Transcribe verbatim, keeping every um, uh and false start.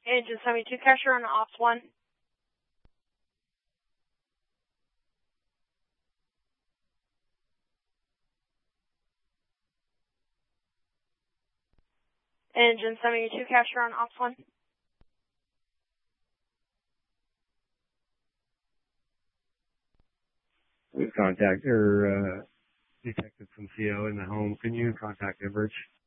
Engine seventy-two, capture on ops one. Engine seventy-two, capture on ops one. We've contacted or uh, detected some C O in the home. Can you contact Enbridge?